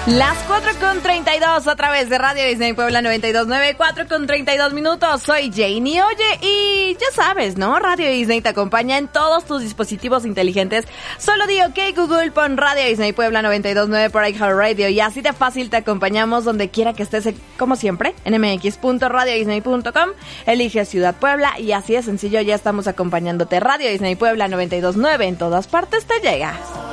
Las 4:32 a través de Radio Disney Puebla 92.9, 4:32. Soy Janie. Oye, y ya sabes, ¿no? Radio Disney te acompaña en todos tus dispositivos inteligentes. Solo di OK Google, pon Radio Disney Puebla 92.9 por iHeartRadio y así de fácil te acompañamos donde quiera que estés, como siempre, en mx.radiodisney.com. Elige Ciudad Puebla y así de sencillo ya estamos acompañándote. Radio Disney Puebla 92.9 en todas partes te llega.